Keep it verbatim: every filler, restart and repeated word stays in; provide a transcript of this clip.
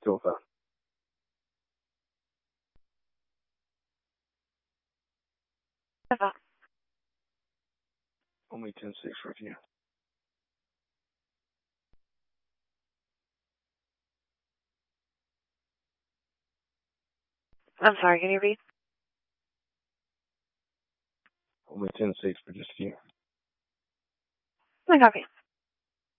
still fun. Uh, Only ten six review. I'm sorry, can you read? Only ten six for just you. I copy.